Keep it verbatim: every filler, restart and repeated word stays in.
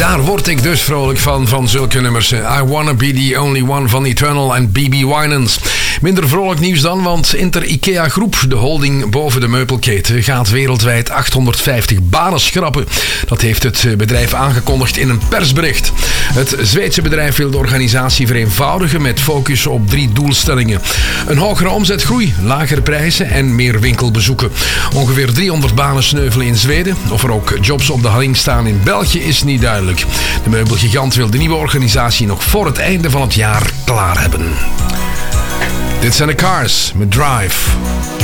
Daar word ik dus vrolijk van, van zulke nummers. I Wanna Be The Only One van Eternal en B B Winans. Minder vrolijk nieuws dan, want Inter IKEA Groep, de holding boven de meubelketen, gaat wereldwijd achthonderdvijftig banen schrappen. Dat heeft het bedrijf aangekondigd in een persbericht. Het Zweedse bedrijf wil de organisatie vereenvoudigen met focus op drie doelstellingen. Een hogere omzetgroei, lagere prijzen en meer winkelbezoeken. Ongeveer driehonderd banen sneuvelen in Zweden. Of er ook jobs op de helling staan in België is niet duidelijk. De meubelgigant wil de nieuwe organisatie nog voor het einde van het jaar klaar hebben. Dit zijn de Cars met Drive.